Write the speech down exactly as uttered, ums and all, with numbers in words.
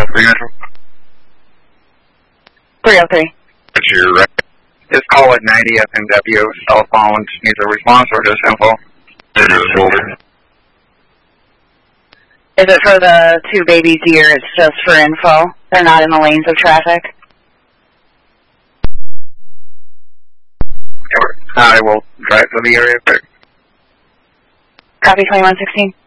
three. three oh three. What's your right? Just call it ninety F M W. Cell phone needs a response or just info. Is it for the two babies here? It's just for info. They're not in the lanes of traffic. I will drive to the area quick. Copy twenty-one sixteen.